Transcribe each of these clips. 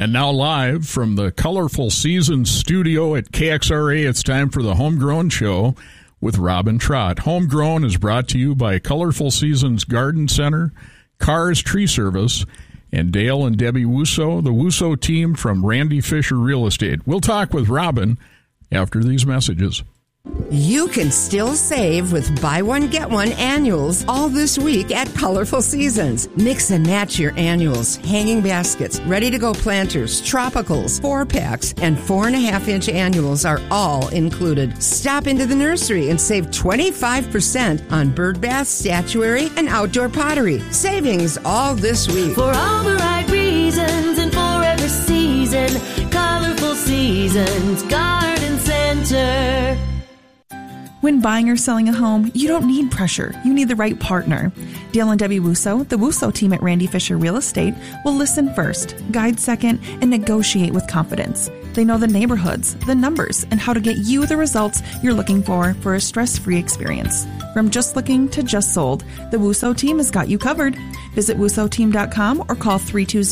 And now live from the Colorful Seasons studio at KXRA, it's time for the Homegrown Show with Robin Trott. Homegrown is brought to you by Colorful Seasons Garden Center, Cars Tree Service, and Dale and Debbie Wusso, the Wusso team from Randy Fisher Real Estate. We'll talk with Robin after these messages. You can still save with buy one, get one annuals all this week at Colorful Seasons. Mix and match your annuals, hanging baskets, ready-to-go planters, tropicals, 4-packs, and 4.5-inch annuals are all included. Stop into the nursery and save 25% on bird bath, statuary, and outdoor pottery. Savings all this week. For all the right reasons and for every season, Colorful Seasons Garden Center. When buying or selling a home, you don't need pressure. You need the right partner. Dale and Debbie Wusso, the Wusso team at Randy Fisher Real Estate, will listen first, guide second, and negotiate with confidence. They know the neighborhoods, the numbers, and how to get you the results you're looking for a stress-free experience. From just looking to just sold, the Wusso team has got you covered. Visit WussoTeam.com or call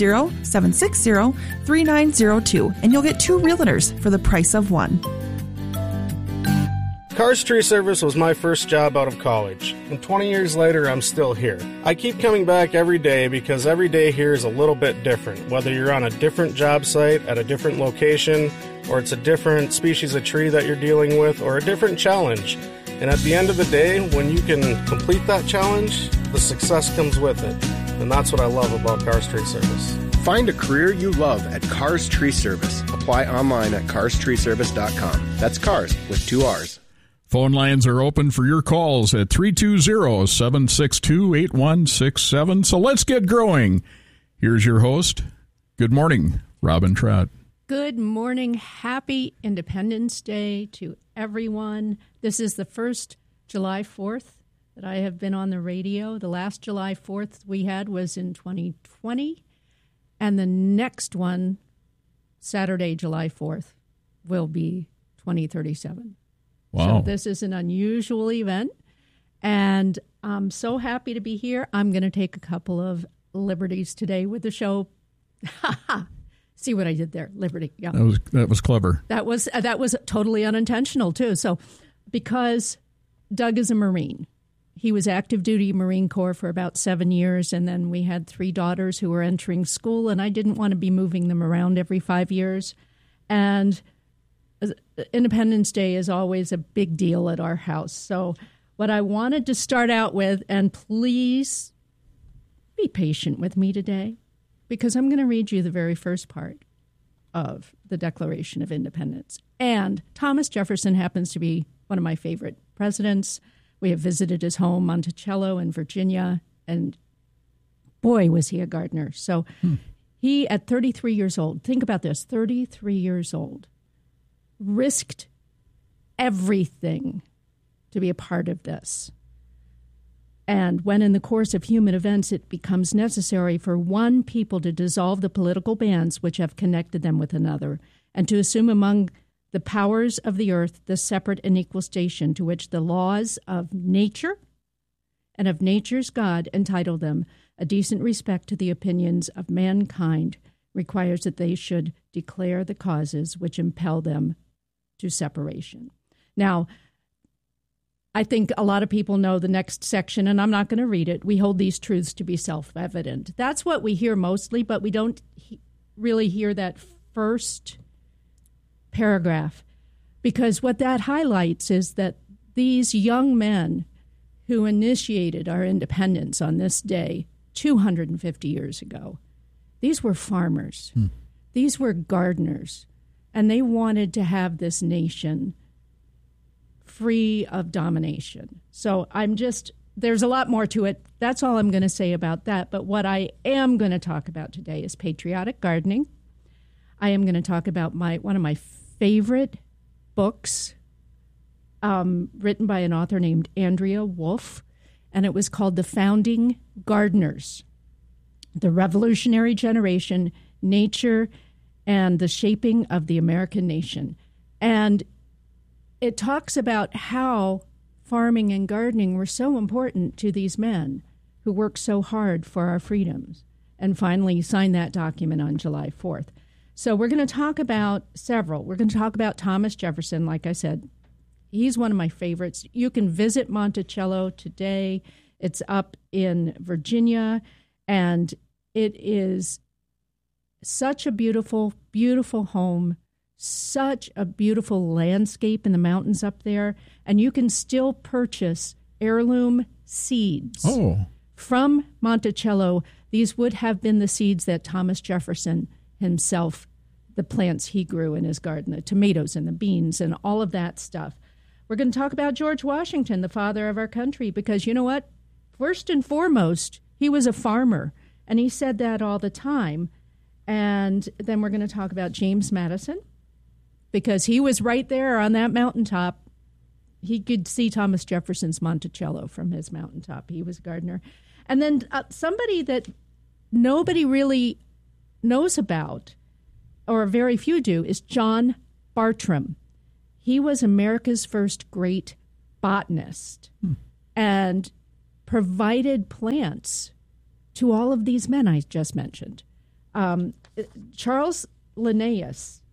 320-760-3902, and you'll get 2 realtors for the price of 1. Cars Tree Service was my first job out of college, and 20 years later, I'm still here. I keep coming back every day because every day here is a little bit different, whether you're on a different job site at a different location, or it's a different species of tree that you're dealing with, or a different challenge. And at the end of the day, when you can complete that challenge, the success comes with it. And that's what I love about Cars Tree Service. Find a career you love at Cars Tree Service. Apply online at carstreeservice.com. That's cars with 2 R's. Phone lines are open for your calls at 320-762-8167. So let's get growing. Here's your host. Good morning, Robin Trott. Good morning. Happy Independence Day to everyone. This is the first July 4th that I have been on the radio. The last July 4th we had was in 2020. And the next one, Saturday, July 4th, will be 2037. Wow. So this is an unusual event, and I'm so happy to be here. I'm going to take a couple of liberties today with the show. See what I did there? Liberty. Yeah. That was clever. That was totally unintentional, too. So because Doug is a Marine. He was active duty Marine Corps for about 7 years, and then we had 3 daughters who were entering school, and I didn't want to be moving them around every 5 years. And Independence Day is always a big deal at our house. So what I wanted to start out with, and please be patient with me today, because I'm going to read you the very first part of the Declaration of Independence. And Thomas Jefferson happens to be one of my favorite presidents. We have visited his home, Monticello in Virginia, and boy, was he a gardener. So he, at 33 years old, think about this, 33 years old, risked everything to be a part of this. And when in the course of human events it becomes necessary for one people to dissolve the political bands which have connected them with another, and to assume among the powers of the earth the separate and equal station to which the laws of nature and of nature's God entitle them, a decent respect to the opinions of mankind requires that they should declare the causes which impel them to separation. Now, I think a lot of people know the next section, and I'm not going to read it. We hold these truths to be self-evident. That's what we hear mostly, but we don't really hear that first paragraph, because what that highlights is that these young men who initiated our independence on this day 250 years ago, these were farmers. These were gardeners. And they wanted to have this nation free of domination. So there's a lot more to it. That's all I'm going to say about that. But what I am going to talk about today is patriotic gardening. I am going to talk about one of my favorite books written by an author named Andrea Wolf, and it was called The Founding Gardeners, The Revolutionary Generation, Nature, and the Shaping of the American Nation. And it talks about how farming and gardening were so important to these men who worked so hard for our freedoms and finally signed that document on July 4th. So we're going to talk about several. We're going to talk about Thomas Jefferson, like I said. He's one of my favorites. You can visit Monticello today. It's up in Virginia, and it is such a beautiful, beautiful home, such a beautiful landscape in the mountains up there, and you can still purchase heirloom seeds from Monticello. These would have been the seeds that Thomas Jefferson himself, the plants he grew in his garden, the tomatoes and the beans and all of that stuff. We're going to talk about George Washington, the father of our country, because you know what? First and foremost, he was a farmer, and he said that all the time. And then we're going to talk about James Madison, because he was right there on that mountaintop. He could see Thomas Jefferson's Monticello from his mountaintop. He was a gardener. And then somebody that nobody really knows about, or very few do, is John Bartram. He was America's first great botanist and provided plants to all of these men I just mentioned. Charles Linnaeus,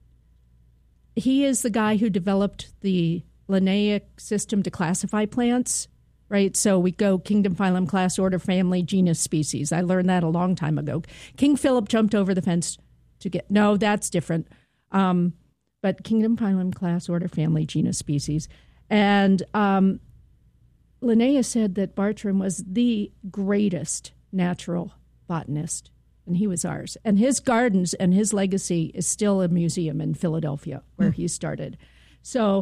he is the guy who developed the Linnaic system to classify plants, right? So we go kingdom, phylum, class, order, family, genus, species. I learned that a long time ago. King Philip jumped over the fence to get, no, that's different. But kingdom, phylum, class, order, family, genus, species. And Linnaeus said that Bartram was the greatest natural botanist, and he was ours. And his gardens and his legacy is still a museum in Philadelphia where he started. So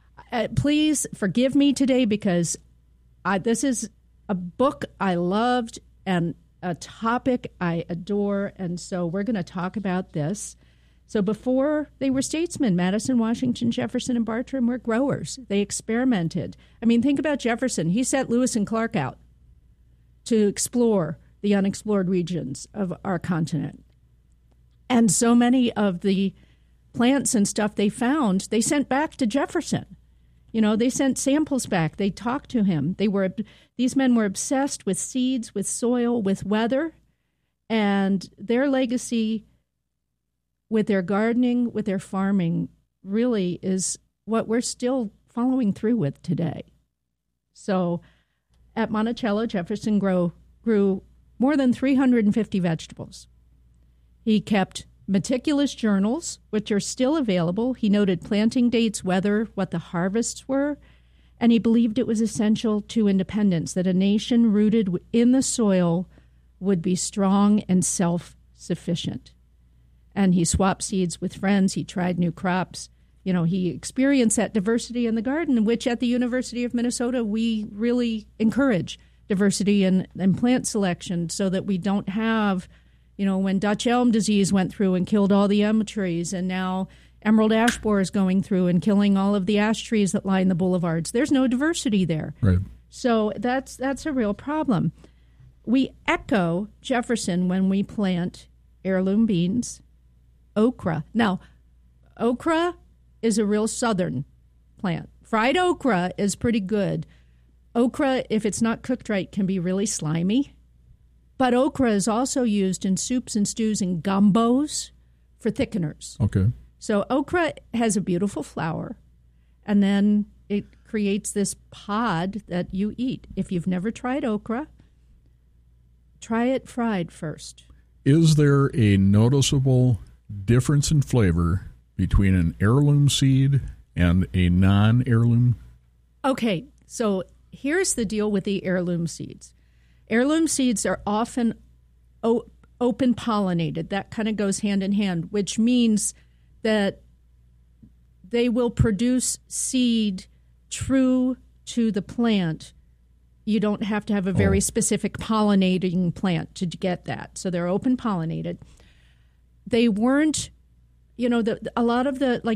please forgive me today, because this is a book I loved and a topic I adore, and so we're going to talk about this. So before they were statesmen, Madison, Washington, Jefferson, and Bartram were growers. They experimented. I mean, think about Jefferson. He sent Lewis and Clark out to explore the unexplored regions of our continent. And so many of the plants and stuff they found, they sent back to Jefferson. You know, they sent samples back. They talked to him. These men were obsessed with seeds, with soil, with weather, and their legacy with their gardening, with their farming, really is what we're still following through with today. So at Monticello, Jefferson grew more than 350 vegetables. He kept meticulous journals, which are still available. He noted planting dates, weather, what the harvests were, and he believed it was essential to independence, that a nation rooted in the soil would be strong and self-sufficient. And he swapped seeds with friends. He tried new crops. You know, he experienced that diversity in the garden, which at the University of Minnesota, we really encourage diversity in plant selection so that we don't have, you know, when Dutch elm disease went through and killed all the elm trees, and now emerald ash borer is going through and killing all of the ash trees that line the boulevards. There's no diversity there. Right. So that's a real problem. We echo Jefferson when we plant heirloom beans, okra. Now, okra is a real southern plant. Fried okra is pretty good. Okra, if it's not cooked right, can be really slimy. But okra is also used in soups and stews and gumbos for thickeners. Okay. So okra has a beautiful flower, and then it creates this pod that you eat. If you've never tried okra, try it fried first. Is there a noticeable difference in flavor between an heirloom seed and a non-heirloom? Okay, so here's the deal with the heirloom seeds. Heirloom seeds are often open pollinated. That kind of goes hand in hand, which means that they will produce seed true to the plant. You don't have to have a very specific pollinating plant to get that. So they're open pollinated. They weren't, you know, a lot of the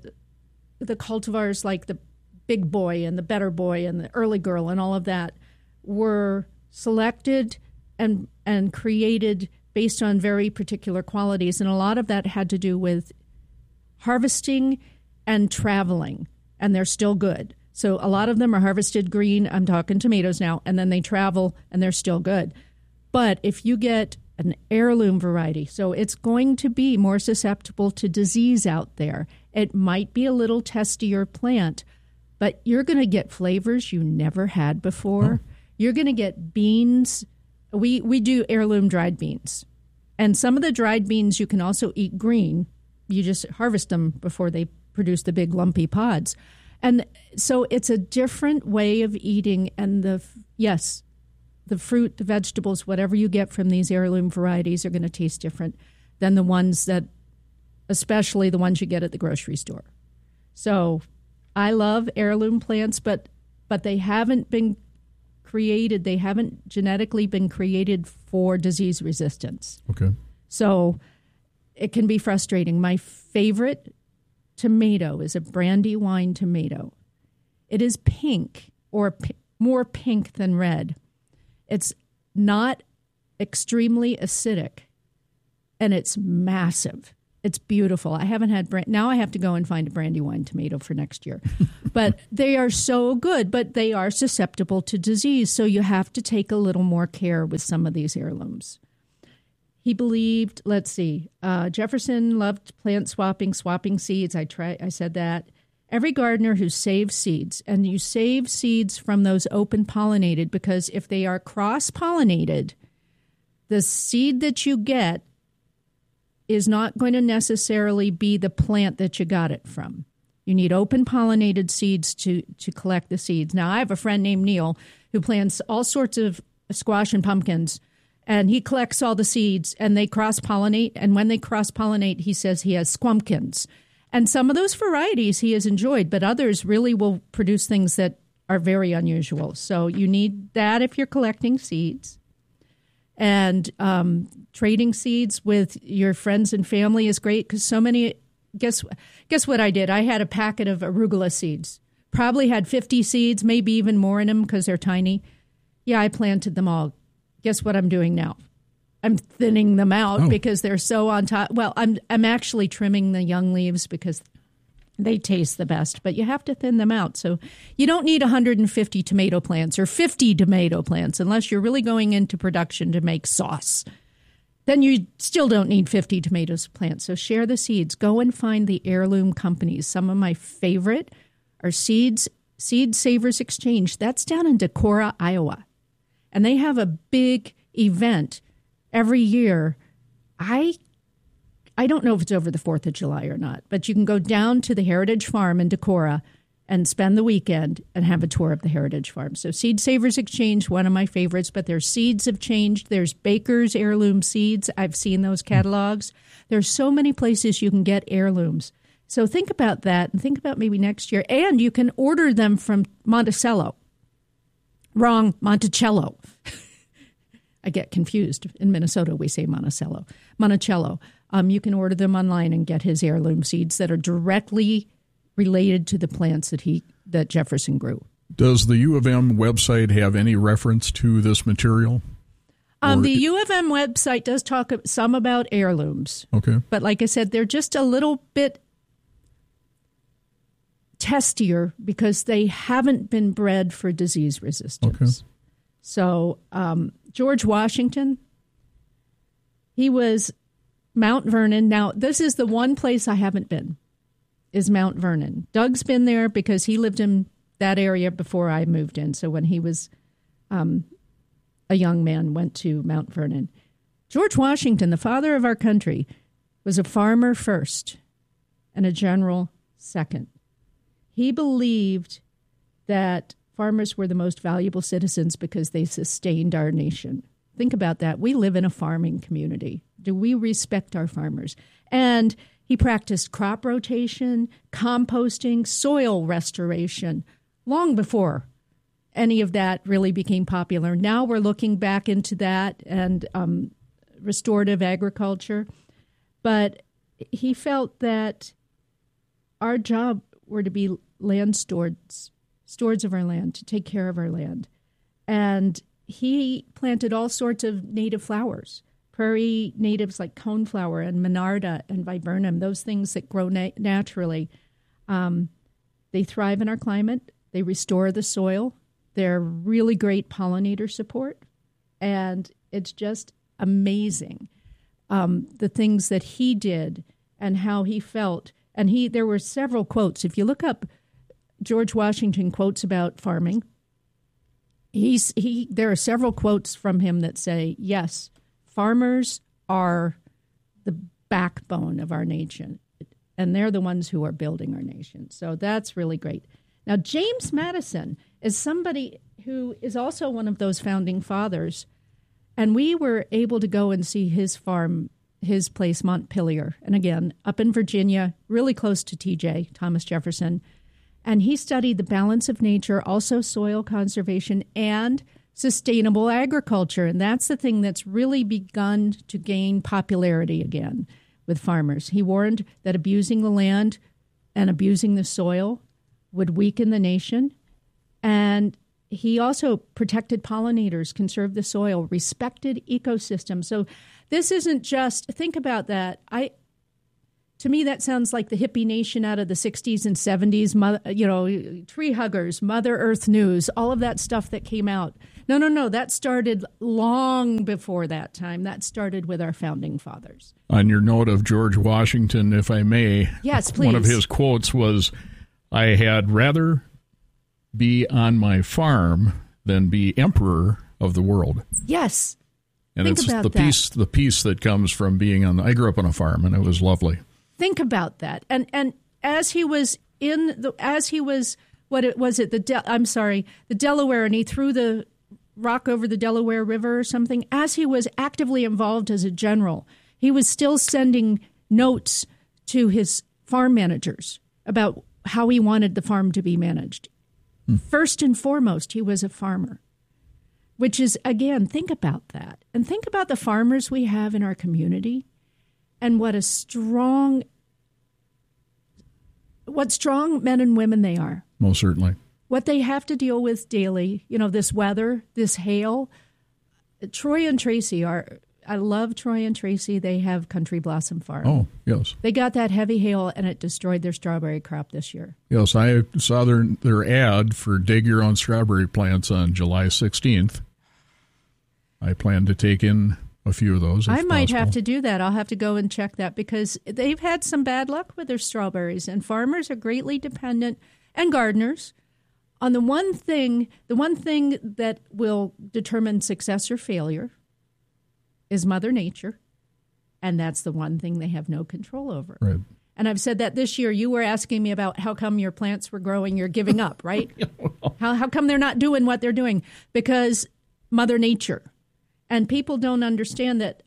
cultivars, like the Big Boy and the Better Boy and the Early Girl and all of that, were selected and created based on very particular qualities. And a lot of that had to do with harvesting and traveling, and they're still good. So a lot of them are harvested green. I'm talking tomatoes now, and then they travel, and they're still good. But if you get an heirloom variety. So it's going to be more susceptible to disease out there. It might be a little testier plant, but you're going to get flavors you never had before. You're going to get beans. We do heirloom dried beans. And some of the dried beans you can also eat green. You just harvest them before they produce the big lumpy pods. And so it's a different way of eating. And the fruit, the vegetables, whatever you get from these heirloom varieties are going to taste different than the ones that, especially the ones you get at the grocery store. So I love heirloom plants, but they haven't been created. They haven't genetically been created for disease resistance. Okay. So it can be frustrating. My favorite tomato is a Brandywine tomato. It is pink, or more pink than red. It's not extremely acidic, and it's massive. It's beautiful. I haven't had now I have to go and find a Brandywine tomato for next year. But they are so good, but they are susceptible to disease, so you have to take a little more care with some of these heirlooms. He believed, Jefferson loved plant swapping seeds. I said that. Every gardener who saves seeds, and you save seeds from those open pollinated, because if they are cross-pollinated, the seed that you get is not going to necessarily be the plant that you got it from. You need open pollinated seeds to collect the seeds. Now, I have a friend named Neil who plants all sorts of squash and pumpkins, and he collects all the seeds, and they cross-pollinate. And when they cross-pollinate, he says he has squumpkins. And some of those varieties he has enjoyed, but others really will produce things that are very unusual. So you need that if you're collecting seeds. And trading seeds with your friends and family is great, because so many, guess what I did? I had a packet of arugula seeds. Probably had 50 seeds, maybe even more in them because they're tiny. Yeah, I planted them all. Guess what I'm doing now? I'm thinning them out because they're so on top. Well, I'm actually trimming the young leaves because they taste the best, but you have to thin them out. So you don't need 150 tomato plants or 50 tomato plants unless you're really going into production to make sauce. Then you still don't need 50 tomatoes plants. So share the seeds. Go and find the heirloom companies. Some of my favorite are Seed Savers Exchange. That's down in Decorah, Iowa. And they have a big event every year. I don't know if it's over the 4th of July or not, but you can go down to the Heritage Farm in Decorah and spend the weekend and have a tour of the Heritage Farm. So Seed Savers Exchange, one of my favorites, but their seeds have changed. There's Baker's Heirloom Seeds. I've seen those catalogs. There's so many places you can get heirlooms. So think about that and think about maybe next year. And you can order them from Monticello. Wrong, Monticello. I get confused. In Minnesota, we say Monticello. You can order them online and get his heirloom seeds that are directly related to the plants that Jefferson grew. Does the U of M website have any reference to this material? The U of M website does talk some about heirlooms. Okay. But like I said, they're just a little bit testier because they haven't been bred for disease resistance. Okay. So George Washington, he was Mount Vernon. Now, this is the one place I haven't been, is Mount Vernon. Doug's been there because he lived in that area before I moved in. So when he was a young man, went to Mount Vernon. George Washington, the father of our country, was a farmer first and a general second. He believed that farmers were the most valuable citizens because they sustained our nation. Think about that. We live in a farming community. Do we respect our farmers? And he practiced crop rotation, composting, soil restoration long before any of that really became popular. Now we're looking back into that and restorative agriculture. But he felt that our job were to be land stewards of our land, to take care of our land. And he planted all sorts of native flowers, prairie natives like coneflower and monarda and viburnum, those things that grow naturally. They thrive in our climate. They restore the soil. They're really great pollinator support. And it's just amazing. The things that he did and how he felt. And there were several quotes. If you look up George Washington quotes about farming, there are several quotes from him that say, yes, farmers are the backbone of our nation, and they're the ones who are building our nation. So that's really great. Now, James Madison is somebody who is also one of those founding fathers, and we were able to go and see his farm, his place, Montpelier, and again, up in Virginia, really close to TJ, Thomas Jefferson. And he studied the balance of nature, also soil conservation, and sustainable agriculture. And that's the thing that's really begun to gain popularity again with farmers. He warned that abusing the land and abusing the soil would weaken the nation. And he also protected pollinators, conserved the soil, respected ecosystems. So this isn't just, think about that. To me, that sounds like the hippie nation out of the 60s and 70s, tree huggers, Mother Earth News, all of that stuff that came out. No, that started long before that time. That started with our founding fathers. On your note of George Washington, if I may, yes, please. One of his quotes was, "I had rather be on my farm than be emperor of the world." Yes. And it's the peace that comes from being I grew up on a farm, and it was lovely. Think about that. And as he was the Delaware, and he threw the rock over the Delaware River or something, as he was actively involved as a general, he was still sending notes to his farm managers about how he wanted the farm to be managed. First and foremost, he was a farmer, which is, again, think about that. And think about the farmers we have in our community and what strong men and women they are. Most certainly. What they have to deal with daily, this weather, this hail. Troy and Tracy I love Troy and Tracy. They have Country Blossom Farm. Oh, yes. They got that heavy hail, and it destroyed their strawberry crop this year. Yes, I saw their ad for Dig Your Own Strawberry Plants on July 16th. I plan to take in a few of those. I might have to do that. I'll have to go and check that because they've had some bad luck with their strawberries, and farmers are greatly dependent, and gardeners, on the one thing that will determine success or failure is Mother Nature, and that's the one thing they have no control over. Right. And I've said that this year. You were asking me about how come your plants were growing, you're giving up, right? How come they're not doing what they're doing? Because Mother Nature. And people don't understand that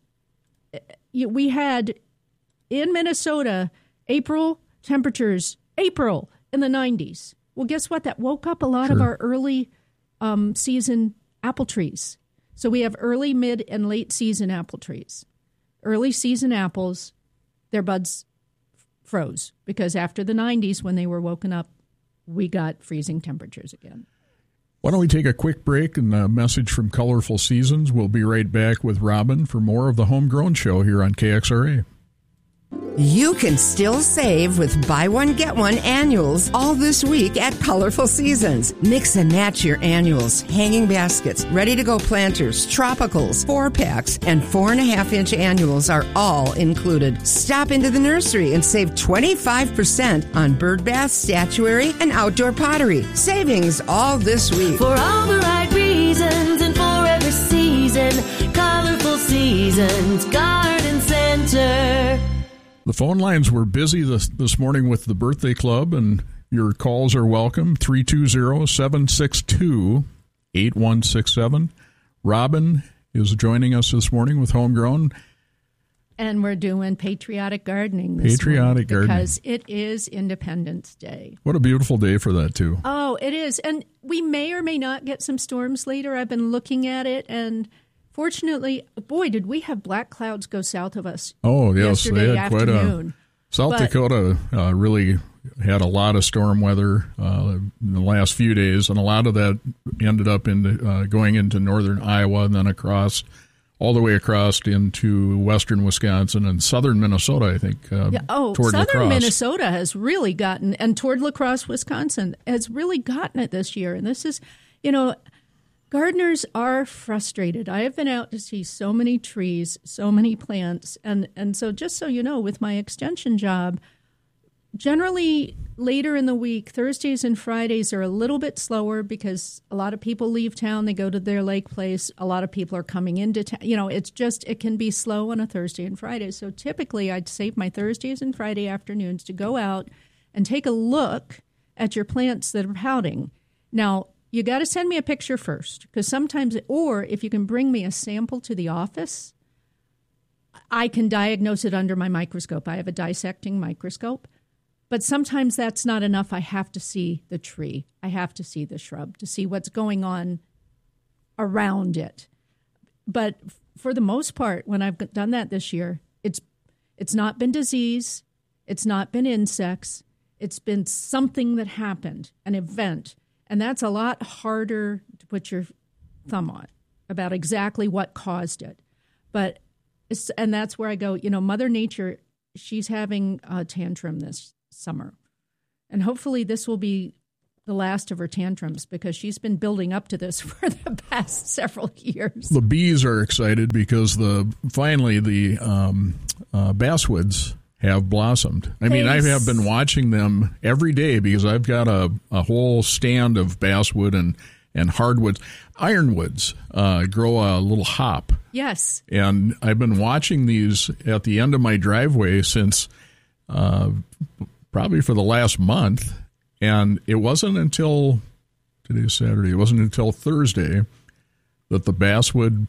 we had in Minnesota April temperatures, April in the 90s. Well, guess what? That woke up a lot of our early season apple trees. So we have early, mid, and late season apple trees. Early season apples, their buds froze because after the 90s, when they were woken up, we got freezing temperatures again. Why don't we take a quick break and a message from Colorful Seasons. We'll be right back with Robin for more of the Homegrown Show here on KXRA. You can still save with buy one, get one annuals all this week at Colorful Seasons. Mix and match your annuals, hanging baskets, ready-to-go planters, tropicals, 4-packs, and 4.5-inch annuals are all included. Stop into the nursery and save 25% on bird bath, statuary, and outdoor pottery. Savings all this week. For all the right reasons and for every season, Colorful Seasons Garden Center. The phone lines were busy this morning with the birthday club, and your calls are welcome. 320-762-8167. Robin is joining us this morning with Homegrown. And we're doing patriotic gardening this morning because it is Independence Day. What a beautiful day for that, too. Oh, it is. And we may or may not get some storms later. I've been looking at it, and fortunately, boy, did we have black clouds go south of us. Oh, yes. Yesterday they had afternoon. South Dakota really had a lot of storm weather in the last few days, and a lot of that ended up going into northern Iowa and then all the way across into western Wisconsin and southern Minnesota, I think, toward southern La Crosse. Minnesota has really gotten, and toward La Crosse, Wisconsin, has really gotten it this year. And this is, Gardeners are frustrated. I have been out to see so many trees, so many plants, and so just so you know, with my extension job, generally later in the week, Thursdays and Fridays are a little bit slower because a lot of people leave town, they go to their lake place, a lot of people are coming into town. It can be slow on a Thursday and Friday. So typically I'd save my Thursdays and Friday afternoons to go out and take a look at your plants that are pouting. Now, you got to send me a picture first, because sometimes, or if you can bring me a sample to the office, I can diagnose it under my microscope. I have a dissecting microscope, but sometimes that's not enough. I have to see the tree. I have to see the shrub to see what's going on around it. But for the most part, when I've done that this year, it's not been disease. It's not been insects. It's been something that happened, an event. And that's a lot harder to put your thumb on about exactly what caused it. And that's where I go, Mother Nature, she's having a tantrum this summer. And hopefully this will be the last of her tantrums, because she's been building up to this for the past several years. The bees are excited because finally the basswoods have blossomed. I mean, I have been watching them every day because I've got a whole stand of basswood and hardwoods. Ironwoods grow a little hop. Yes. And I've been watching these at the end of my driveway since probably for the last month. And it wasn't until, today's Saturday, it wasn't until Thursday that the basswood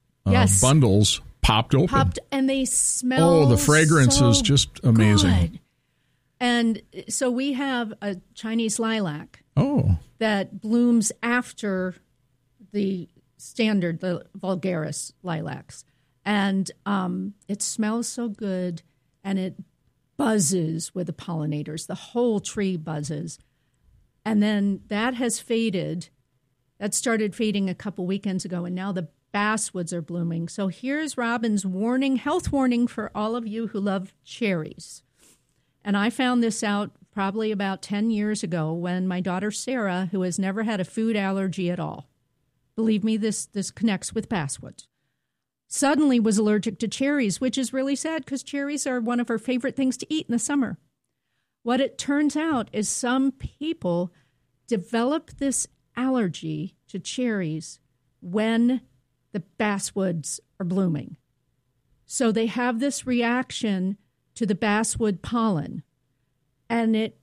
bundles popped open. And they smell Oh, the fragrance is just amazing. Good. And so we have a Chinese lilac that blooms after the standard, the vulgaris lilacs. And it smells so good, and it buzzes with the pollinators. The whole tree buzzes. And then that has faded. That started fading a couple weekends ago, and now the basswoods are blooming. So here's Robin's health warning for all of you who love cherries. And I found this out probably about 10 years ago when my daughter Sarah, who has never had a food allergy at all, believe me, this connects with basswoods, suddenly was allergic to cherries, which is really sad because cherries are one of her favorite things to eat in the summer. What it turns out is some people develop this allergy to cherries when the basswoods are blooming. So they have this reaction to the basswood pollen, and it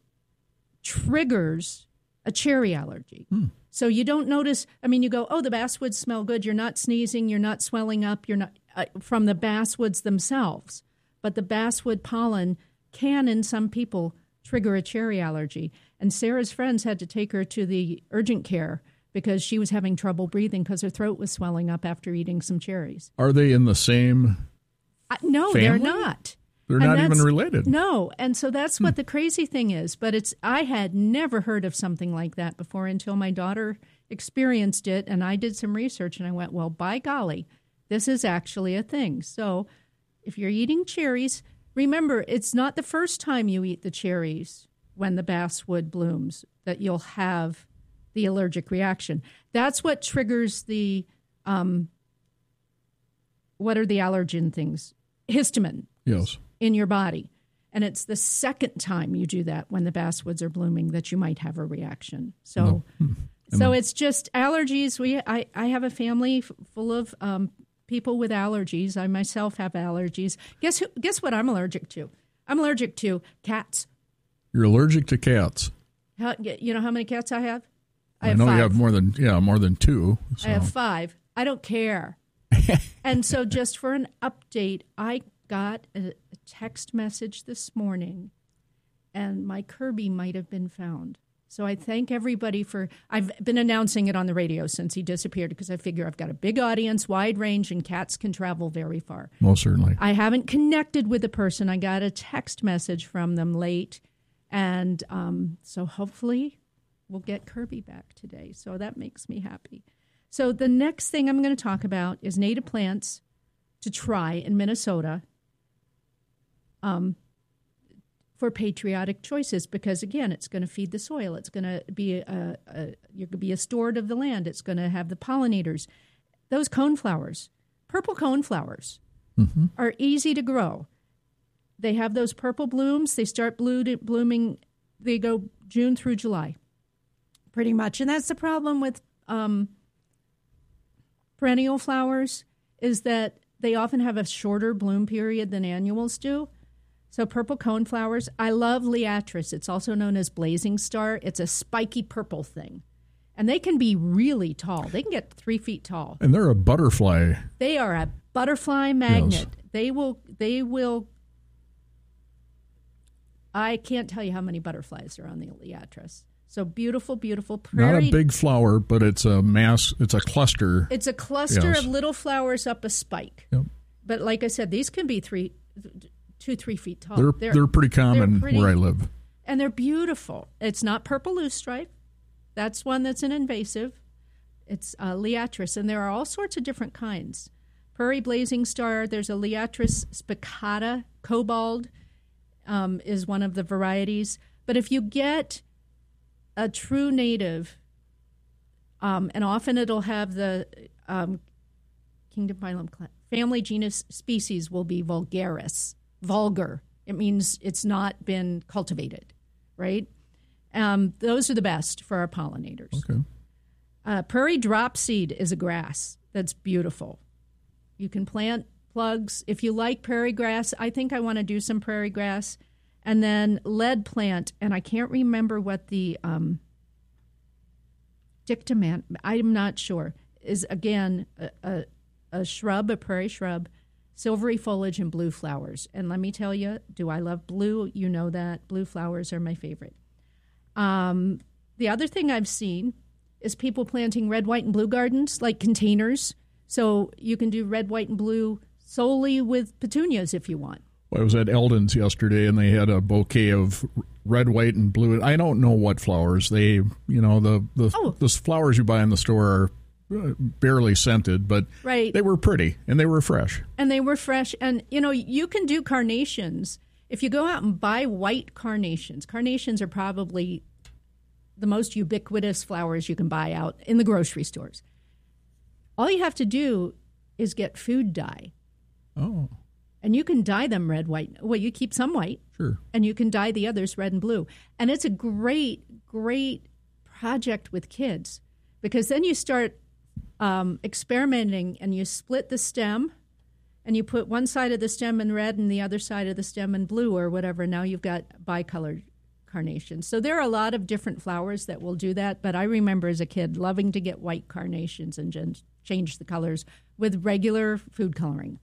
triggers a cherry allergy. So you don't notice, you go, oh, the basswoods smell good. You're not sneezing. You're not swelling up. You're not from the basswoods themselves. But the basswood pollen can, in some people, trigger a cherry allergy. And Sarah's friends had to take her to the urgent care because she was having trouble breathing because her throat was swelling up after eating some cherries. Are they in the same No, family? They're not. They're not even related. No, and so that's what the crazy thing is. But I had never heard of something like that before until my daughter experienced it, and I did some research, and I went, well, by golly, this is actually a thing. So if you're eating cherries, remember, it's not the first time you eat the cherries when the basswood blooms that you'll have the allergic reaction. That's what triggers the, what are the allergen things? Histamine. Yes. In your body. And it's the second time you do that when the basswoods are blooming that you might have a reaction. So it's just allergies. I have a family full of people with allergies. I myself have allergies. Guess what I'm allergic to? I'm allergic to cats. You're allergic to cats. You know how many cats I have? I know 5. you have more than 2. So. I have 5. I don't care. And so just for an update, I got a text message this morning, and my Kirby might have been found. So I thank everybody I've been announcing it on the radio since he disappeared because I figure I've got a big audience, wide range, and cats can travel very far. Most certainly. I haven't connected with the person. I got a text message from them late, and so hopefully we'll get Kirby back today. So that makes me happy. So the next thing I'm going to talk about is native plants to try in Minnesota for patriotic choices because, again, it's going to feed the soil. It's going to be a steward of the land. It's going to have the pollinators. Those coneflowers, purple coneflowers, are easy to grow. They have those purple blooms. They start blooming. They go June through July, pretty much. And that's the problem with perennial flowers is that they often have a shorter bloom period than annuals do. So purple coneflowers, I love Liatris. It's also known as blazing star. It's a spiky purple thing. And they can be really tall. They can get 3 feet tall. And they're a butterfly. They are a butterfly magnet. Yes. They will. I can't tell you how many butterflies are on the Liatris. So beautiful, beautiful prairie. Not a big flower, but it's a mass. It's a cluster. It's a cluster Yes. of little flowers up a spike. Yep. But like I said, these can be 2-3 feet tall. They're pretty common they're pretty, where I live. and they're beautiful. It's not purple loosestrife. That's one that's an invasive. It's Liatris, and there are all sorts of different kinds. Prairie blazing star. There's a Liatris spicata. Cobalt is one of the varieties. But if you get a true native, and often it'll have the kingdom, phylum, family, genus, species will be vulgaris, vulgar. It means it's not been cultivated, right? Those are the best for our pollinators. Okay. Prairie dropseed is a grass that's beautiful. You can plant plugs. If you like prairie grass, I think I want to do some prairie grass. And then lead plant, and I can't remember what the dictaman, I'm not sure, is again a shrub, a prairie shrub, silvery foliage and blue flowers. And let me tell you, do I love blue? You know that. Blue flowers are my favorite. The other thing I've seen is people planting red, white, and blue gardens, like containers. So you can do red, white, and blue solely with petunias if you want. Well, I was at Eldon's yesterday, and they had a bouquet of red, white, and blue. I don't know what flowers. The flowers you buy in the store are barely scented, but right. They were pretty, and they were fresh. And you can do carnations. If you go out and buy white carnations are probably the most ubiquitous flowers you can buy out in the grocery stores. All you have to do is get food dye. Oh. And you can dye them red, white. Well, you keep some white. Sure. And you can dye the others red and blue. And it's a great, great project with kids because then you start experimenting and you split the stem and you put one side of the stem in red and the other side of the stem in blue or whatever. Now you've got bicolored carnations. So there are a lot of different flowers that will do that. But I remember as a kid loving to get white carnations and change the colors with regular food coloring.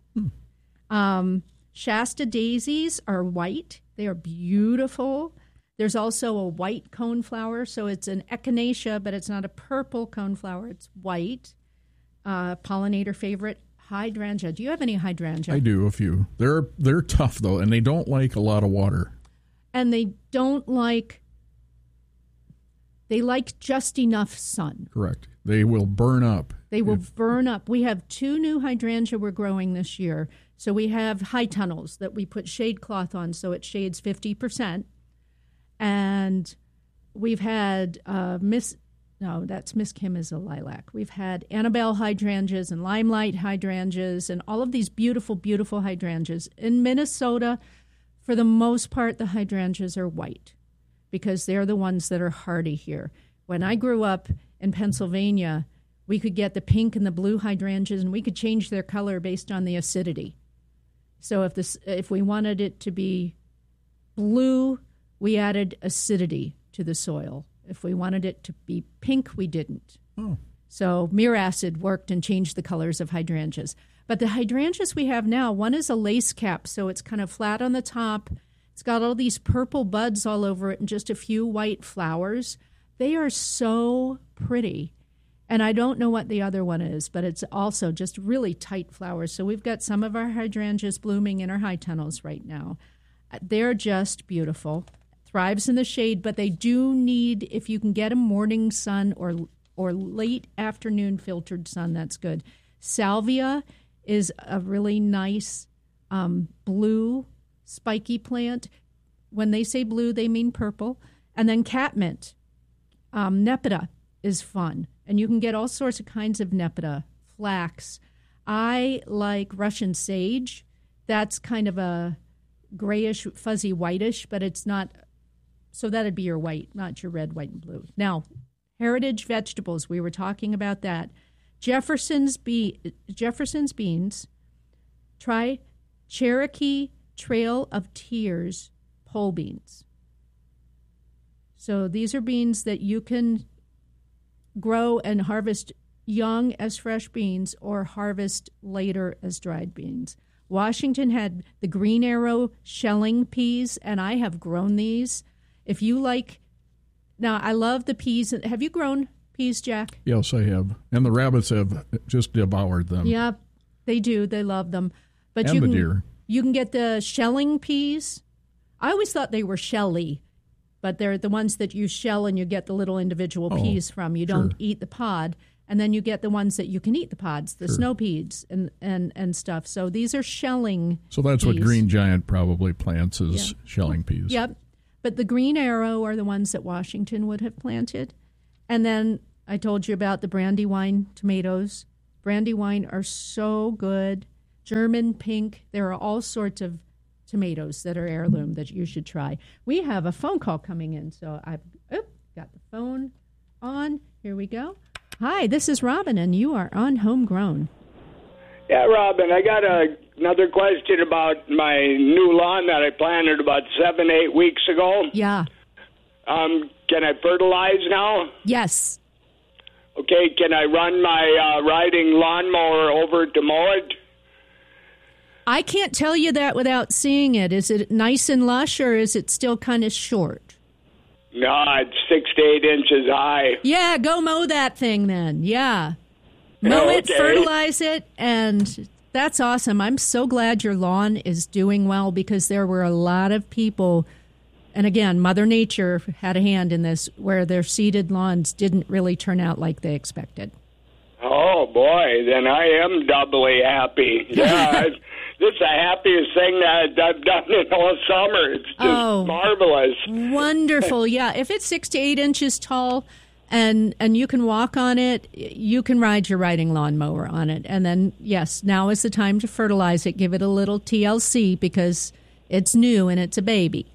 Shasta daisies are white. They are beautiful. There's also a white coneflower, so it's an echinacea, but it's not a purple coneflower. It's white. Pollinator favorite, hydrangea. Do you have any hydrangea? I do, a few. They're tough, though, and they don't like a lot of water. And they like just enough sun. Correct. They will burn up. They will burn up. We have 2 new hydrangea we're growing this year. So we have high tunnels that we put shade cloth on so it shades 50%. And we've had Miss Kim is a lilac. We've had Annabelle hydrangeas and limelight hydrangeas and all of these beautiful, beautiful hydrangeas. In Minnesota, for the most part, the hydrangeas are white because they're the ones that are hardy here. When I grew up in Pennsylvania, we could get the pink and the blue hydrangeas, and we could change their color based on the acidity. So if we wanted it to be blue, we added acidity to the soil. If we wanted it to be pink, we didn't. Oh. So myracid worked and changed the colors of hydrangeas. But the hydrangeas we have now, one is a lace cap, so it's kind of flat on the top. It's got all these purple buds all over it and just a few white flowers. They are so pretty. And I don't know what the other one is, but it's also just really tight flowers. So we've got some of our hydrangeas blooming in our high tunnels right now. They're just beautiful. Thrives in the shade, but they do need, if you can get a morning sun or late afternoon filtered sun, that's good. Salvia is a really nice blue spiky plant. When they say blue, they mean purple. And then catmint. Nepeta is fun. And you can get all sorts of kinds of nepeta, flax. I like Russian sage. That's kind of a grayish, fuzzy, whitish, but it's not. So that'd be your white, not your red, white, and blue. Now, heritage vegetables. We were talking about that. Jefferson's beans. Try Cherokee Trail of Tears pole beans. So these are beans that you can grow and harvest young as fresh beans or harvest later as dried beans. Washington had the Green Arrow shelling peas, and I have grown these. If you like, now I love the peas. Have you grown peas, Jack? Yes, I have. And the rabbits have just devoured them. Yeah, they do. They love them. But and the deer. You can get the shelling peas. I always thought they were shelly, but they're the ones that you shell and you get the little individual peas from. You don't eat the pod. And then you get the ones that you can eat the pods, the snow peas and stuff. So these are shelling So that's peas. what Green Giant probably plants is shelling peas. Yep. But the Green Arrow are the ones that Washington would have planted. And then I told you about the Brandywine tomatoes. Brandywine are so good. German pink. There are all sorts of tomatoes that are heirloom that you should try. We have a phone call coming in. So I've got the phone on. Here we go. Hi, this is Robin, and you are on Homegrown. Yeah, Robin, I got another question about my new lawn that I planted about 7-8 weeks ago. Yeah. Can I fertilize now? Yes. Okay, can I run my riding lawnmower over to mow it? I can't tell you that without seeing it. Is it nice and lush, or is it still kind of short? No, it's 6 to 8 inches high. Yeah, go mow that thing then. Yeah. Mow it, fertilize it, and that's awesome. I'm so glad your lawn is doing well because there were a lot of people, and again, Mother Nature had a hand in this, where their seeded lawns didn't really turn out like they expected. Oh, boy, then I am doubly happy. Yeah, this is the happiest thing that I've done in all summer. It's just marvelous. Wonderful. Yeah, if it's 6 to 8 inches tall and you can walk on it, you can ride your riding lawnmower on it. And then, yes, now is the time to fertilize it. Give it a little TLC because it's new and it's a baby.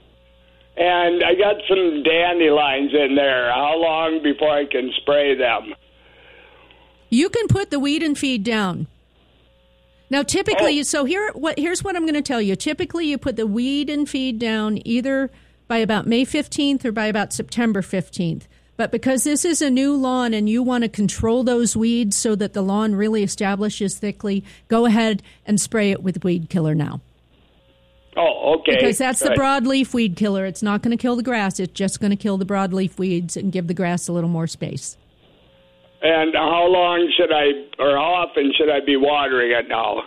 And I got some dandelions in there. How long before I can spray them? You can put the weed and feed down. Now, typically, here's what I'm going to tell you. Typically, you put the weed and feed down either by about May 15th or by about September 15th. But because this is a new lawn and you want to control those weeds so that the lawn really establishes thickly, go ahead and spray it with weed killer now. Oh, okay. Because that's the broadleaf weed killer. It's not going to kill the grass. It's just going to kill the broadleaf weeds and give the grass a little more space. And how often should I be watering it now?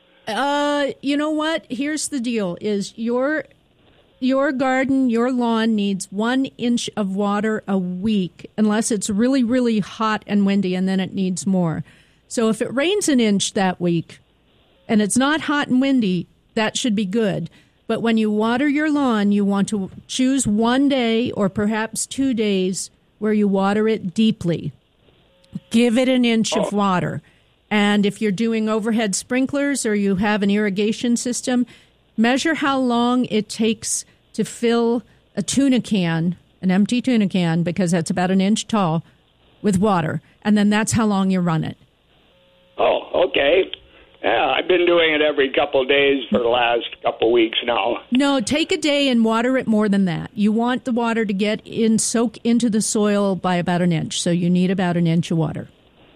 You know what? Here's the deal: is your garden, your lawn needs 1 inch of water a week, unless it's really, really hot and windy, and then it needs more. So if it rains an inch that week, and it's not hot and windy, that should be good. But when you water your lawn, you want to choose 1 day or perhaps 2 days where you water it deeply. Give it an inch of water. And if you're doing overhead sprinklers or you have an irrigation system, measure how long it takes to fill a tuna can, an empty tuna can, because that's about an inch tall, with water. And then that's how long you run it. Oh, okay. Yeah, I've been doing it every couple of days for the last couple of weeks now. No, take a day and water it more than that. You want the water to soak into the soil by about an inch, so you need about an inch of water.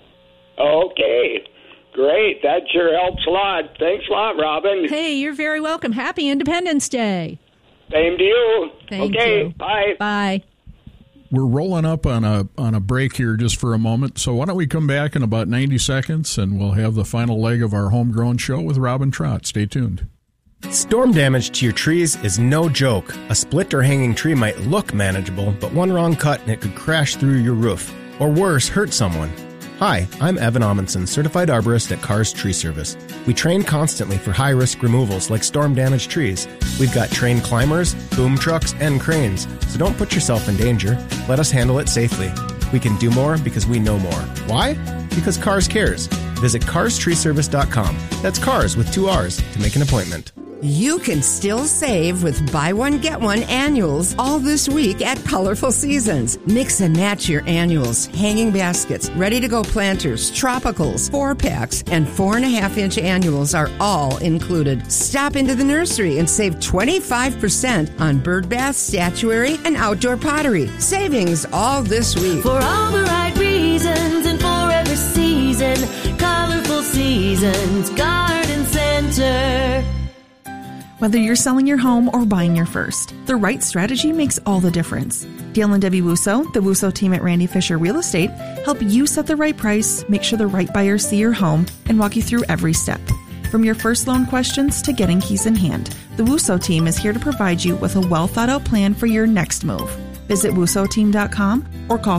Okay, great. That sure helps a lot. Thanks a lot, Robin. Hey, you're very welcome. Happy Independence Day. Same to you. Thank you. Bye. Bye. We're rolling up on a break here just for a moment, so why don't we come back in about 90 seconds, and we'll have the final leg of our Homegrown show with Robin Trott. Stay tuned. Storm damage to your trees is no joke. A split or hanging tree might look manageable, but one wrong cut and it could crash through your roof. Or worse, hurt someone. Hi, I'm Evan Amundsen, certified arborist at Cars Tree Service. We train constantly for high-risk removals like storm-damaged trees. We've got trained climbers, boom trucks, and cranes, so don't put yourself in danger. Let us handle it safely. We can do more because we know more. Why? Because Cars cares. Visit carstreeservice.com. That's cars with 2 R's to make an appointment. You can still save with buy one, get one annuals all this week at Colorful Seasons. Mix and match your annuals, hanging baskets, ready-to-go planters, tropicals, 4-packs, and 4.5-inch annuals are all included. Stop into the nursery and save 25% on bird baths, statuary, and outdoor pottery. Savings all this week. For all the right reasons and for every season, Colorful Seasons Garden Center. Whether you're selling your home or buying your first, the right strategy makes all the difference. Dale and Debbie Wusso, the Wusso team at Randy Fisher Real Estate, help you set the right price, make sure the right buyers see your home, and walk you through every step. From your first loan questions to getting keys in hand, the Wusso team is here to provide you with a well-thought-out plan for your next move. Visit WussoTeam.com or call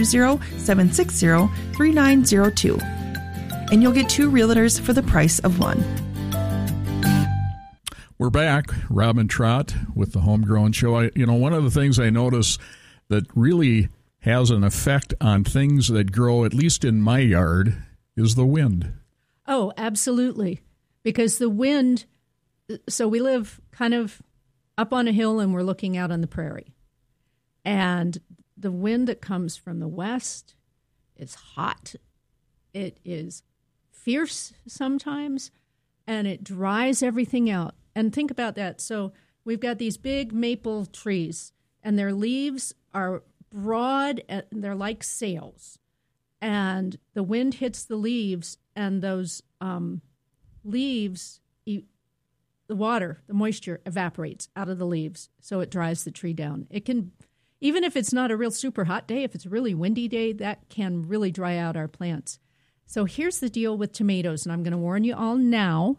320-760-3902. And you'll get 2 realtors for the price of 1. We're back, Robin Trott with the Homegrown Show. One of the things I notice that really has an effect on things that grow, at least in my yard, is the wind. Oh, absolutely. Because the wind, so we live kind of up on a hill and we're looking out on the prairie. And the wind that comes from the west is hot. It is fierce sometimes, and it dries everything out. And think about that. So we've got these big maple trees, and their leaves are broad, and they're like sails. And the wind hits the leaves, and those leaves, the water, the moisture evaporates out of the leaves, so it dries the tree down. It can, even if it's not a real super hot day, if it's a really windy day, that can really dry out our plants. So here's the deal with tomatoes, and I'm going to warn you all now,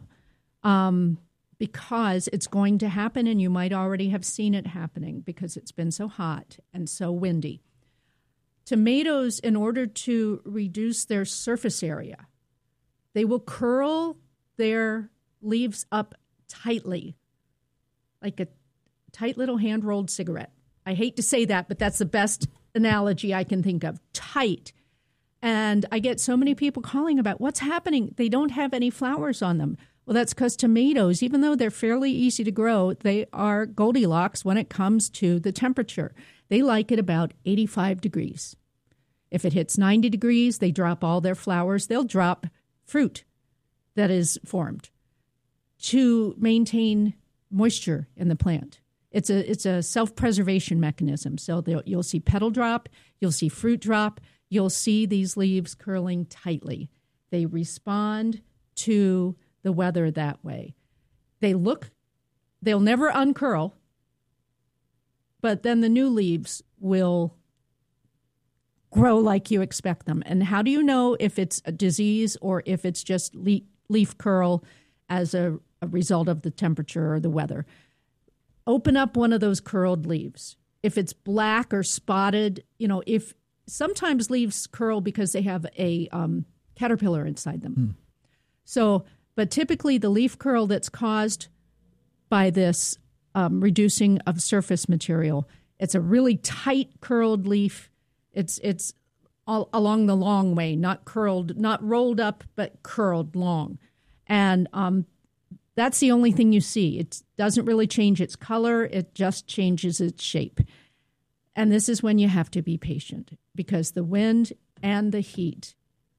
because it's going to happen, and you might already have seen it happening because it's been so hot and so windy. Tomatoes, in order to reduce their surface area, they will curl their leaves up tightly, like a tight little hand-rolled cigarette. I hate to say that, but that's the best analogy I can think of. Tight. And I get so many people calling about what's happening. They don't have any flowers on them. Well, that's because tomatoes, even though they're fairly easy to grow, they are Goldilocks when it comes to the temperature. They like it about 85 degrees. If it hits 90 degrees, they drop all their flowers. They'll drop fruit that is formed to maintain moisture in the plant. It's a self-preservation mechanism. So you'll see petal drop, you'll see fruit drop, you'll see these leaves curling tightly. They respond to the weather that way. They'll never uncurl, but then the new leaves will grow like you expect them. And how do you know if it's a disease or if it's just leaf curl as a result of the temperature or the weather? Open up one of those curled leaves. If it's black or spotted, if sometimes leaves curl because they have a caterpillar inside them. But typically the leaf curl that's caused by this reducing of surface material, it's a really tight curled leaf. It's all along the long way, not curled, not rolled up, but curled long. And that's the only thing you see. It doesn't really change its color. It just changes its shape. And this is when you have to be patient because the wind and the heat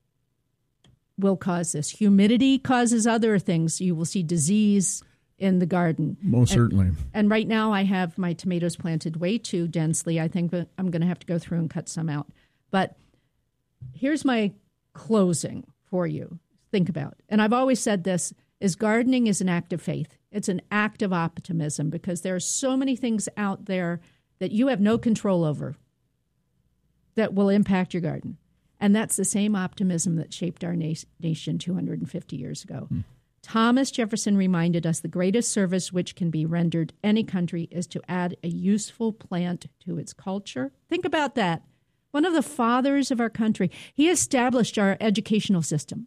will cause this. Humidity causes other things. You will see disease in the garden. Most certainly. And right now I have my tomatoes planted way too densely. I think I'm going to have to go through and cut some out. But here's my closing for you. Think about. And I've always said this, is gardening is an act of faith. It's an act of optimism because there are so many things out there that you have no control over that will impact your garden. And that's the same optimism that shaped our nation 250 years ago. Thomas Jefferson reminded us the greatest service which can be rendered any country is to add a useful plant to its culture. Think about that. one of the fathers of our country. He established our educational system.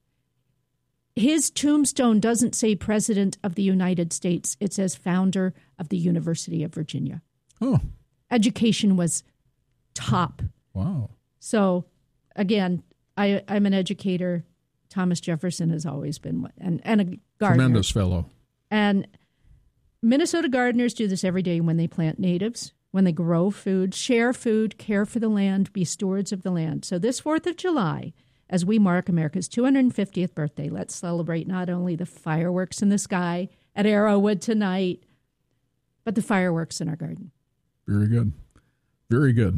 His tombstone doesn't say President of the United States. It says founder of the University of Virginia. Oh. Education was top. Wow. So, again, I'm an educator. Thomas Jefferson has always been, and a gardener. Tremendous fellow. And Minnesota gardeners do this every day when they plant natives, when they grow food, share food, care for the land, be stewards of the land. So this 4th of July, as we mark America's 250th birthday, let's celebrate not only the fireworks in the sky at Arrowwood tonight, but the fireworks in our garden. Very good. Very good.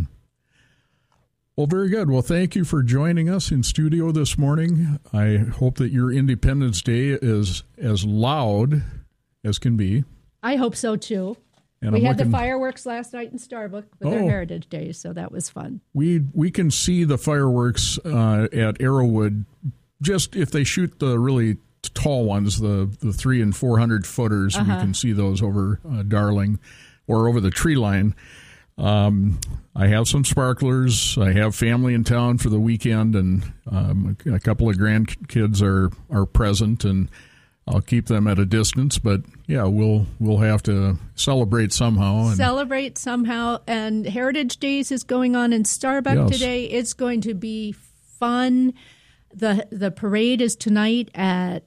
Well, very good. Well, thank you for joining us in studio this morning. I hope that your Independence Day is as loud as can be. I hope so, too. And we had the fireworks last night in Starbuck with our Heritage Days, so that was fun. We can see the fireworks at Arrowwood, just if they shoot the really tall ones, the 300 and 400 footers, we can see those over Darling or over the tree line. I have some sparklers. I have family in town for the weekend, and a couple of grandkids are present, and I'll keep them at a distance. But yeah, we'll have to celebrate somehow. And Heritage Days is going on in Starbuck today. It's going to be fun. The parade is tonight at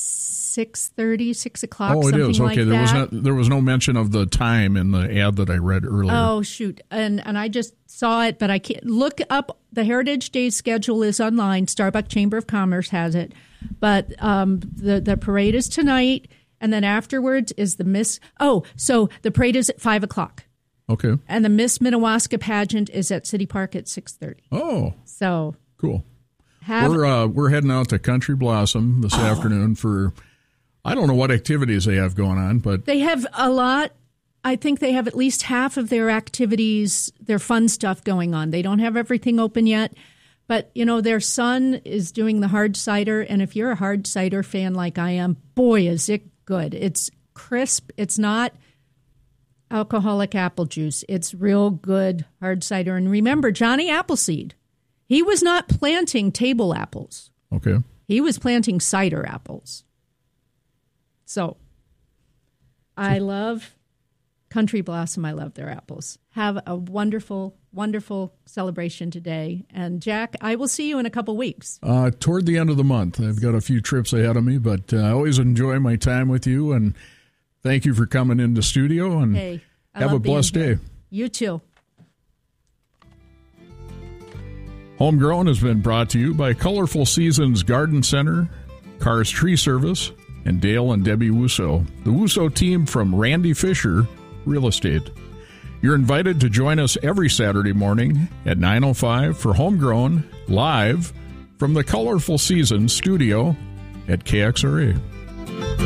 6:30, 6 o'clock. Oh, it is. Okay, like there was no mention of the time in the ad that I read earlier. Oh, shoot. And I just saw it, but I can't look up. The Heritage Days schedule is online. Starbuck Chamber of Commerce has it. But the parade is tonight, and then afterwards is the Miss. Oh, so the parade is at 5 o'clock. Okay. And the Miss Minnewaska pageant is at City Park at 6:30. Oh. So cool. We're heading out to Country Blossom this afternoon for, I don't know what activities they have going on, but they have a lot. I think they have at least half of their activities, their fun stuff going on. They don't have everything open yet, but their son is doing the hard cider, and if you're a hard cider fan like I am, boy, is it good. It's crisp. It's not alcoholic apple juice. It's real good hard cider. And remember, Johnny Appleseed, he was not planting table apples. Okay. He was planting cider apples. So I love Country Blossom. I love their apples. Have a wonderful, wonderful celebration today. And Jack, I will see you in a couple weeks. Toward the end of the month. I've got a few trips ahead of me, but I always enjoy my time with you. And thank you for coming into studio. And have a blessed day. You too. Homegrown has been brought to you by Colorful Seasons Garden Center, Cars Tree Service, and Dale and Debbie Wusso, the Wusso team from Randy Fisher Real Estate. You're invited to join us every Saturday morning at 9:05 for Homegrown, live from the Colorful Seasons studio at KXRA.